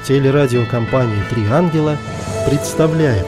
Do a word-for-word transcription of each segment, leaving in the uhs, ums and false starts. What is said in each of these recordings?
Телерадиокомпания «Три ангела» представляет.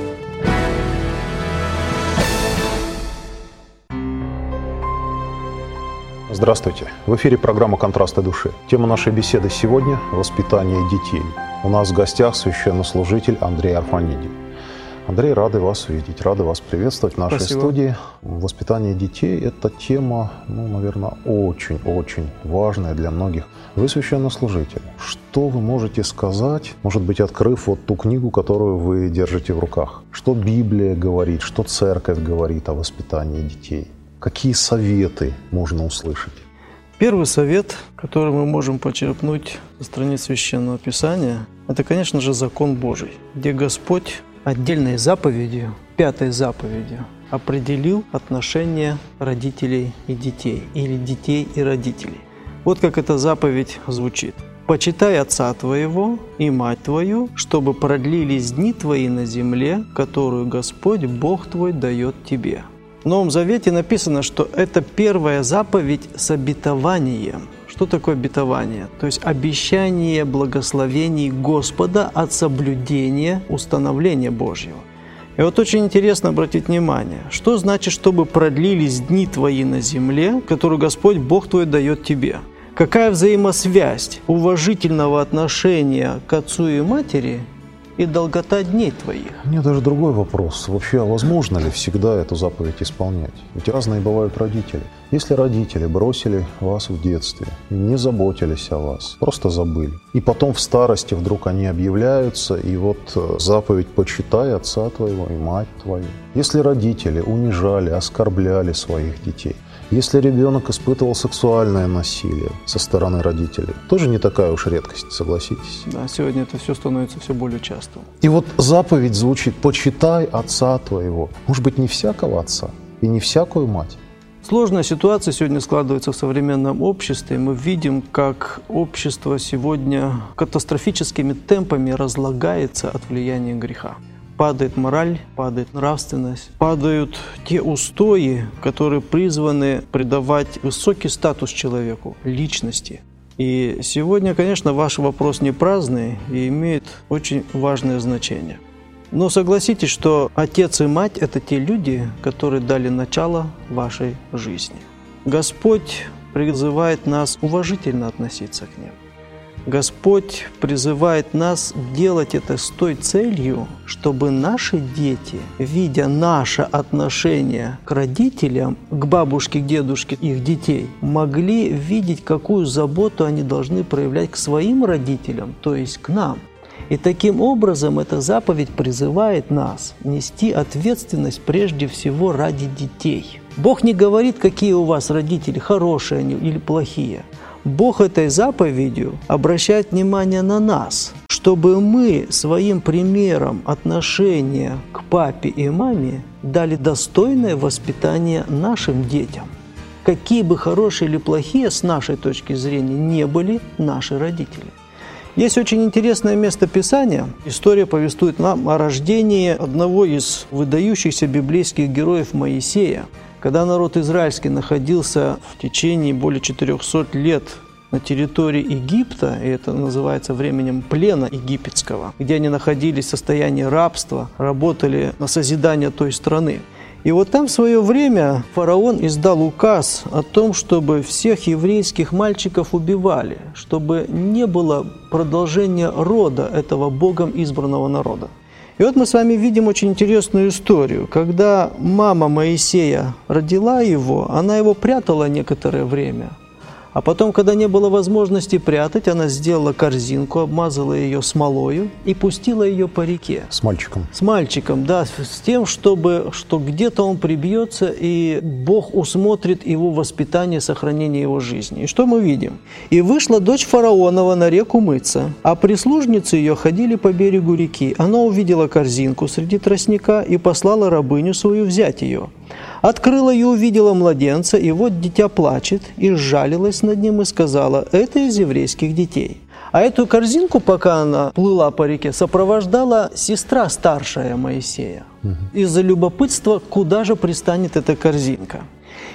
Здравствуйте! В эфире программа «Контрасты души». Тема нашей беседы сегодня – воспитание детей. У нас в гостях священнослужитель Андрей Арфанидий. Андрей, рады вас видеть, рады вас приветствовать в нашей Спасибо. студии. Воспитание детей – это тема, ну, наверное, очень-очень важная для многих. Вы священнослужитель. Что вы можете сказать, может быть, открыв вот ту книгу, которую вы держите в руках? Что Библия говорит, что Церковь говорит о воспитании детей? Какие советы можно услышать? Первый совет, который мы можем почерпнуть со страниц Священного Писания, это, конечно же, закон Божий, где Господь отдельной заповедью, пятой заповедью, определил отношения родителей и детей, или детей и родителей. Вот как эта заповедь звучит. «Почитай отца твоего и мать твою, чтобы продлились дни твои на земле, которую Господь Бог твой дает тебе». В Новом Завете написано, что это первая заповедь с обетованием. Что такое обетование? То есть обещание благословений Господа от соблюдения установления Божьего. И вот очень интересно обратить внимание, что значит, чтобы продлились дни твои на земле, которую Господь Бог твой дает тебе? Какая взаимосвязь уважительного отношения к отцу и матери и долгота дней твоих? У меня даже другой вопрос. Вообще, возможно ли всегда эту заповедь исполнять? Ведь разные бывают родители. Если родители бросили вас в детстве и не заботились о вас, просто забыли, и потом в старости вдруг они объявляются, и вот заповедь «почитай отца твоего и мать твою». Если родители унижали, оскорбляли своих детей, если ребенок испытывал сексуальное насилие со стороны родителей, тоже не такая уж редкость, согласитесь? Да, сегодня это все становится все более частым. И вот заповедь звучит «почитай отца твоего». Может быть, не всякого отца и не всякую мать? Сложная ситуация сегодня складывается в современном обществе. Мы видим, как общество сегодня катастрофическими темпами разлагается от влияния греха. Падает мораль, падает нравственность, падают те устои, которые призваны придавать высокий статус человеку, личности. И сегодня, конечно, ваш вопрос не праздный и имеет очень важное значение. Но согласитесь, что отец и мать – это те люди, которые дали начало вашей жизни. Господь призывает нас уважительно относиться к ним. Господь призывает нас делать это с той целью, чтобы наши дети, видя наше отношение к родителям, к бабушке, к дедушке их детей, могли видеть, какую заботу они должны проявлять к своим родителям, то есть к нам. И таким образом эта заповедь призывает нас нести ответственность прежде всего ради детей. Бог не говорит, какие у вас родители, хорошие они или плохие. Бог этой заповедью обращает внимание на нас, чтобы мы своим примером отношения к папе и маме дали достойное воспитание нашим детям. Какие бы хорошие или плохие с нашей точки зрения не были наши родители. Есть очень интересное место Писания. История повествует нам о рождении одного из выдающихся библейских героев Моисея. Когда народ израильский находился в течение более четырехсот лет на территории Египта, и это называется временем плена египетского, где они находились в состоянии рабства, работали на созидание той страны. И вот там в свое время фараон издал указ о том, чтобы всех еврейских мальчиков убивали, чтобы не было продолжения рода этого Богом избранного народа. И вот мы с вами видим очень интересную историю. Когда мама Моисея родила его, она его прятала некоторое время. А потом, когда не было возможности прятать, она сделала корзинку, обмазала ее смолою и пустила ее по реке. С мальчиком. С мальчиком, да, с тем, чтобы, что где-то он прибьется, и Бог усмотрит его воспитание, сохранение его жизни. И что мы видим? «И вышла дочь фараонова на реку мыться, а прислужницы ее ходили по берегу реки. Она увидела корзинку среди тростника и послала рабыню свою взять ее. Открыла и увидела младенца, и вот дитя плачет, и сжалилась над ним и сказала: это из еврейских детей. А эту корзинку, пока она плыла по реке, сопровождала сестра старшая Моисея. Из-за любопытства, куда же пристанет эта корзинка.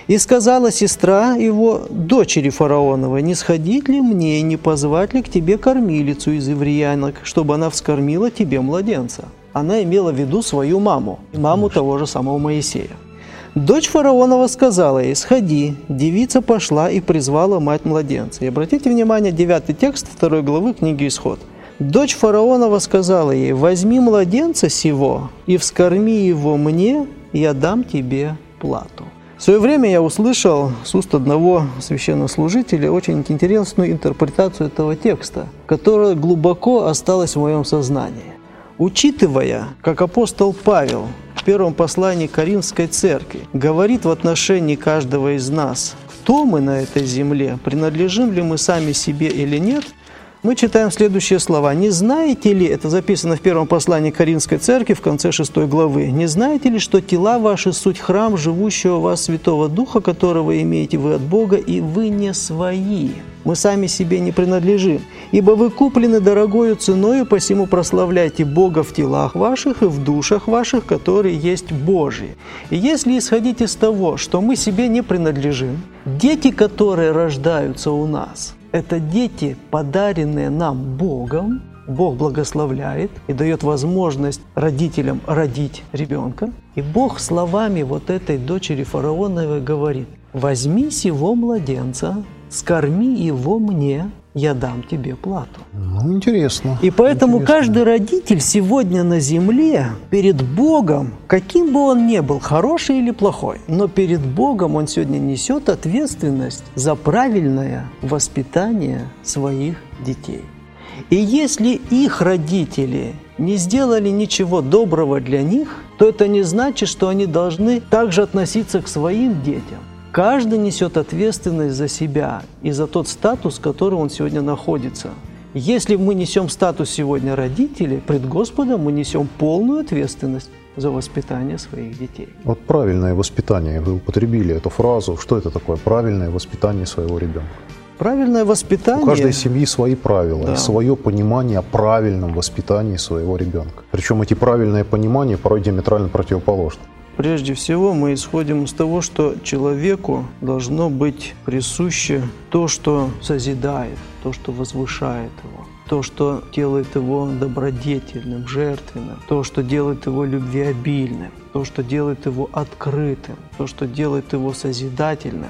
И сказала сестра его, дочери фараоновой, не сходить ли мне, не позвать ли к тебе кормилицу из евреянок, чтобы она вскормила тебе младенца? Она имела в виду свою маму, и маму того же самого Моисея. Дочь фараонова сказала ей, сходи. Девица пошла и призвала мать младенца. И обратите внимание, девятый текст второй главы книги Исход. Дочь фараонова сказала ей, возьми младенца сего и вскорми его мне, я дам тебе плату. В свое время я услышал с уст одного священнослужителя очень интересную интерпретацию этого текста, которая глубоко осталась в моем сознании. Учитывая, как апостол Павел в первом послании к Коринфской церкви говорит в отношении каждого из нас, кто мы на этой земле, принадлежим ли мы сами себе или нет, мы читаем следующие слова. «Не знаете ли», это записано в первом послании к Коринфской церкви в конце шестой главы, «не знаете ли, что тела ваши суть храм живущего в вас Святого Духа, которого имеете вы от Бога, и вы не свои?» Мы сами себе не принадлежим. «Ибо вы куплены дорогою ценою, посему прославляйте Бога в телах ваших и в душах ваших, которые есть Божьи». И если исходить из того, что мы себе не принадлежим, дети, которые рождаются у нас, это дети, подаренные нам Богом. Бог благословляет и дает возможность родителям родить ребенка. И Бог словами вот этой дочери фараоновой говорит, возьми сего младенца, скорми его мне, я дам тебе плату. Ну, интересно. И поэтому интересно. Каждый родитель сегодня на земле перед Богом, каким бы он ни был, хороший или плохой, но перед Богом он сегодня несет ответственность за правильное воспитание своих детей. И если их родители не сделали ничего доброго для них, то это не значит, что они должны также относиться к своим детям. Каждый несет ответственность за себя и за тот статус, в котором он сегодня находится. Если мы несем статус сегодня родителей, пред Господом мы несем полную ответственность за воспитание своих детей. Вот правильное воспитание, вы употребили эту фразу. Что это такое правильное воспитание своего ребенка? Правильное воспитание... У каждой семьи свои правила, да. и свое понимание о правильном воспитании своего ребенка. Причем эти правильные понимания порой диаметрально противоположны. Прежде всего мы исходим из того, что человеку должно быть присуще то, что созидает, то, что возвышает его, то, что делает его добродетельным, жертвенным, то, что делает его любвеобильным, то, что делает его открытым, то, что делает его созидательным.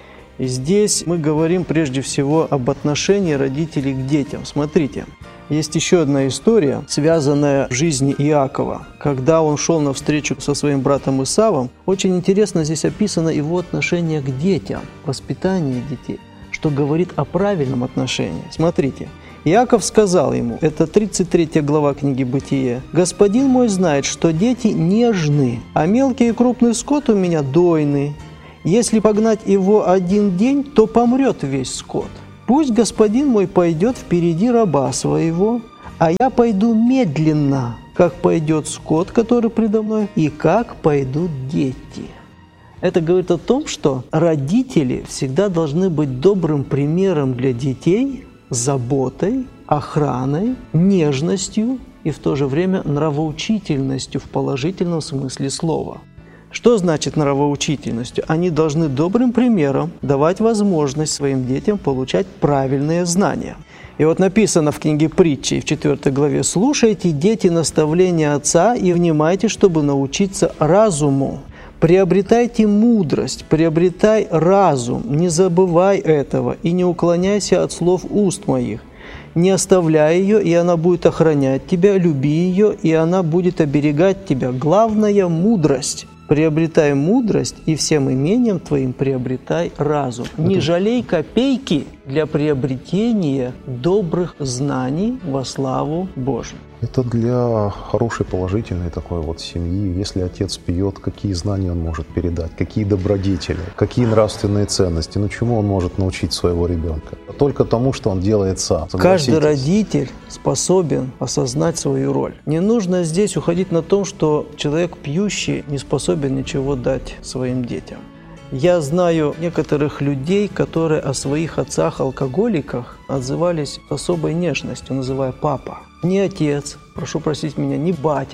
И здесь мы говорим прежде всего об отношении родителей к детям. Смотрите, есть еще одна история, связанная в жизни Иакова. Когда он шел на встречу со своим братом Исавом, очень интересно здесь описано его отношение к детям, воспитание детей, что говорит о правильном отношении. Смотрите, Иаков сказал ему, это тридцать третья глава книги Бытие, «Господин мой знает, что дети нежны, а мелкий и крупный скот у меня дойный. Если погнать его один день, то помрет весь скот. Пусть господин мой пойдет впереди раба своего, а я пойду медленно, как пойдет скот, который предо мной, и как пойдут дети». Это говорит о том, что родители всегда должны быть добрым примером для детей, заботой, охраной, нежностью и в то же время нравоучительностью в положительном смысле слова. Что значит нравоучительностью? Они должны добрым примером давать возможность своим детям получать правильные знания. И вот написано в книге Притчи в четвёртой главе: «Слушайте, дети, наставления отца и внимайте, чтобы научиться разуму. Приобретайте мудрость, приобретай разум, не забывай этого и не уклоняйся от слов уст моих. Не оставляй ее, и она будет охранять тебя, люби ее, и она будет оберегать тебя. Главное – мудрость». Приобретай мудрость, и всем имением твоим приобретай разум. Не жалей копейки для приобретения добрых знаний во славу Божию. Это для хорошей, положительной такой вот семьи. Если отец пьет, какие знания он может передать, какие добродетели, какие нравственные ценности, ну чему он может научить своего ребенка? Только тому, что он делает сам. Каждый родитель способен осознать свою роль. Не нужно здесь уходить на том, что человек пьющий не способен ничего дать своим детям. Я знаю некоторых людей, которые о своих отцах-алкоголиках отзывались с особой нежностью, называя папа. Не отец, прошу простить меня, не батя,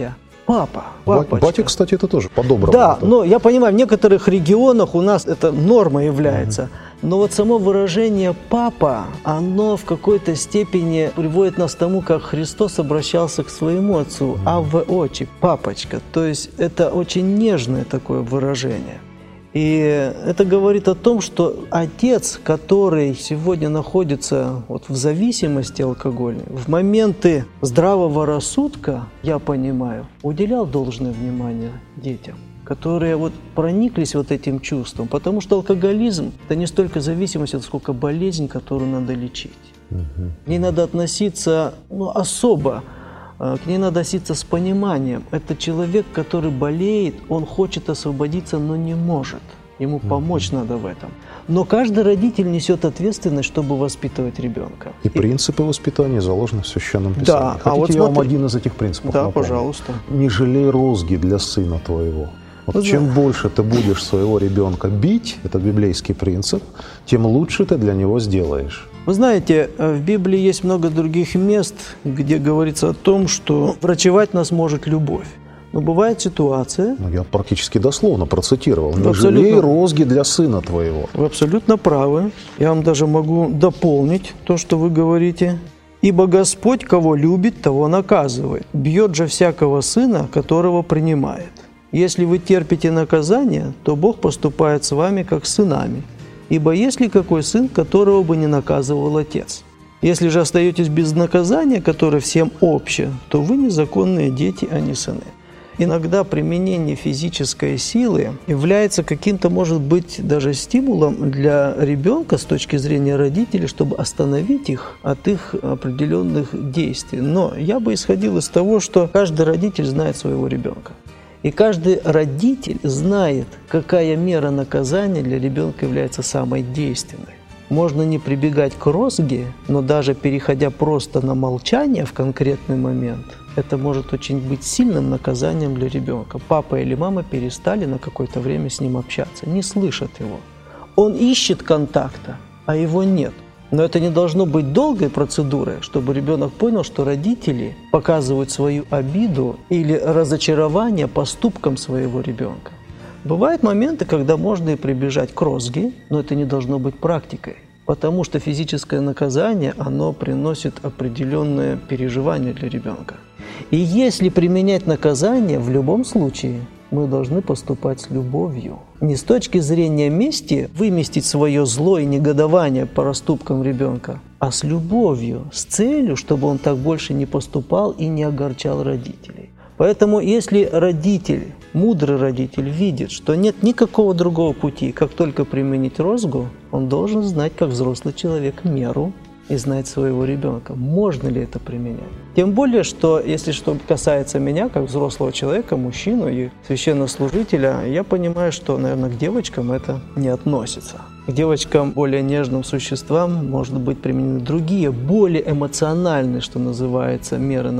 папа, Ба- папочка. Батя, кстати, это тоже по-доброму. Да, Это- но я понимаю, в некоторых регионах у нас это норма является. Но вот само выражение «папа», оно в какой-то степени приводит нас к тому, как Христос обращался к своему отцу, «Авве очи», «папочка». То есть это очень нежное такое выражение. И это говорит о том, что отец, который сегодня находится вот в зависимости алкогольной, в моменты здравого рассудка, я понимаю, уделял должное внимание детям, которые вот прониклись вот этим чувством, потому что алкоголизм – это не столько зависимость, сколько болезнь, которую надо лечить. Мгм. К ней надо относиться ну, особо, э, к ней надо относиться с пониманием. Это человек, который болеет, он хочет освободиться, но не может. Ему помочь надо в этом. Но каждый родитель несет ответственность, чтобы воспитывать ребенка. И принципы воспитания заложены в Священном Писании. Да, Хотите, а вот я вам смотри- один из этих принципов Да, напомню? пожалуйста. Не жалей розги для сына твоего. Вот Вы чем знаете- больше ты будешь своего ребенка бить, это библейский принцип, тем лучше ты для него сделаешь. Вы знаете, в Библии есть много других мест, где говорится о том, что врачевать нас может любовь. Но бывает ситуация, Ну, я практически дословно процитировал. Не Абсолютно. жалей розги для сына твоего. вы абсолютно правы, я вам даже могу дополнить то, что вы говорите. «Ибо Господь, кого любит, того наказывает, бьет же всякого сына, которого принимает. Если вы терпите наказание, то Бог поступает с вами, как с сынами. Ибо есть ли какой сын, которого бы не наказывал отец? Если же остаетесь без наказания, которое всем обще, то вы незаконные дети, а не сыны». Иногда применение физической силы является каким-то, может быть, даже стимулом для ребенка с точки зрения родителей, чтобы остановить их от их определенных действий. Но я бы исходил из того, что каждый родитель знает своего ребенка. И каждый родитель знает, какая мера наказания для ребенка является самой действенной. Можно не прибегать к розге, но даже переходя просто на молчание в конкретный момент, это может очень быть сильным наказанием для ребенка. Папа или мама перестали на какое-то время с ним общаться, не слышат его. Он ищет контакта, а его нет. Но это не должно быть долгой процедурой, чтобы ребенок понял, что родители показывают свою обиду или разочарование поступкам своего ребенка. Бывают моменты, когда можно и прибежать к розге, но это не должно быть практикой, потому что физическое наказание, оно приносит определенное переживание для ребенка. И если применять наказание, в любом случае мы должны поступать с любовью. Не с точки зрения мести выместить свое зло и негодование по поступкам ребенка, а с любовью, с целью, чтобы он так больше не поступал и не огорчал родителей. Поэтому если родитель, мудрый родитель, видит, что нет никакого другого пути, как только применить розгу, он должен знать, как взрослый человек, меру и знать своего ребенка. Можно ли это применять? Тем более, что если что касается меня, как взрослого человека, мужчину и священнослужителя, я понимаю, что, наверное, к девочкам это не относится. К девочкам, более нежным существам, может быть применены другие, более эмоциональные, что называется, меры